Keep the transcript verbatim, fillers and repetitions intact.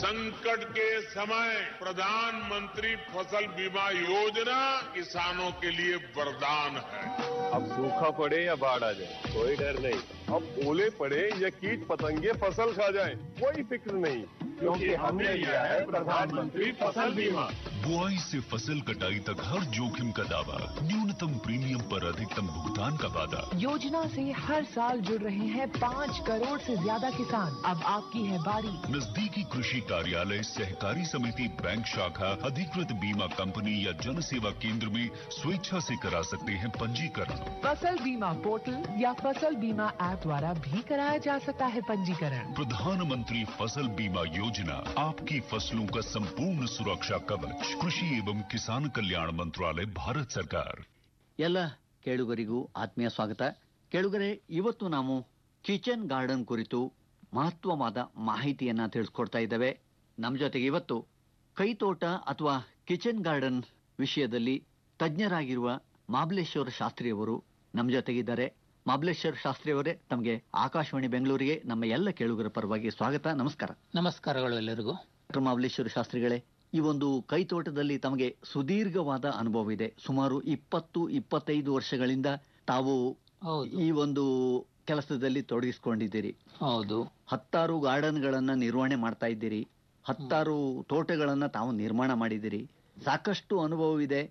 संकट के समय प्रधानमंत्री फसल बीमा योजना किसानों के लिए वरदान है। अब सूखा पड़े या बाढ़ आ जाए कोई डर नहीं, अब ओले पड़े या कीट पतंगे फसल खा जाए कोई फिक्र नहीं, क्योंकि हमने लिया है प्रधानमंत्री फसल बीमा। बुआई से फसल कटाई तक हर जोखिम का दावा, न्यूनतम प्रीमियम पर अधिकतम भुगतान का वादा। योजना से हर साल जुड़ रहे हैं पाँच करोड़ से ज्यादा किसान। अब आपकी है बारी। नजदीकी कृषि कार्यालय, सहकारी समिति, बैंक शाखा, अधिकृत बीमा कंपनी या जन सेवा केंद्र में स्वेच्छा से करा सकते हैं पंजीकरण। फसल बीमा पोर्टल या फसल बीमा ऐप द्वारा भी कराया जा सकता है पंजीकरण। प्रधानमंत्री फसल बीमा योजना, आपकी फसलों का संपूर्ण सुरक्षा कवच, कृषि एवं किसान कल्याण मंत्रालय, भारत सरकार। ಎಲ್ಲ ಕೇಳುಗರಿಗೂ ಆತ್ಮೀಯ ಸ್ವಾಗತ. ಕೇಳುಗರೆ, ಇವತ್ತು ನಾವು ಕಿಚನ್ ಗಾರ್ಡನ್ ಕುರಿತು ಮಹತ್ವವಾದ ಮಾಹಿತಿಯನ್ನ ತಿಳಿಸ್ಕೊಡ್ತಾ ಇದ್ದೇವೆ. ನಮ್ಮ ಜೊತೆಗೆ ಇವತ್ತು ಕೈತೋಟ ಅಥವಾ ಕಿಚನ್ ಗಾರ್ಡನ್ ವಿಷಯದಲ್ಲಿ ತಜ್ಞರಾಗಿರುವ ಮಹಾಬಲೇಶ್ವರ ಶಾಸ್ತ್ರಿಯವರು ನಮ್ಮ ಜೊತೆಗಿದ್ದಾರೆ. ಮಹಾಬಲೇಶ್ವರ ಶಾಸ್ತ್ರಿಯವರೇ, ತಮಗೆ ಆಕಾಶವಾಣಿ ಬೆಂಗಳೂರಿಗೆ ನಮ್ಮ ಎಲ್ಲ ಕೇಳುಗರ ಪರವಾಗಿ ಸ್ವಾಗತ. ನಮಸ್ಕಾರ. ನಮಸ್ಕಾರಗಳು ಎಲ್ಲರಿಗೂ. ಡಾಕ್ಟರ್ ಮಹಾಬಲೇಶ್ವರ ಶಾಸ್ತ್ರಿಗಳೇ, ಈ ಒಂದು ಕೈತೋಟದಲ್ಲಿ ತಮಗೆ ಸುದೀರ್ಘವಾದ ಅನುಭವ ಇದೆ. ಸುಮಾರು ಇಪ್ಪತ್ತು ಇಪ್ಪತ್ತೈದು ವರ್ಷಗಳಿಂದ ತಾವು ಈ ಒಂದು ಕೆಲಸದಲ್ಲಿ ತೊಡಗಿಸಿಕೊಂಡಿದ್ದೀರಿ. ಹೌದು. ಹತ್ತಾರು ಗಾರ್ಡನ್ ಗಳನ್ನ ನಿರ್ವಹಣೆ ಮಾಡ್ತಾ ಇದ್ದೀರಿ. ಹತ್ತಾರು ತೋಟಗಳನ್ನ ತಾವು ನಿರ್ಮಾಣ ಮಾಡಿದ್ದೀರಿ. ಸಾಕಷ್ಟು ಅನುಭವವಿದೆ.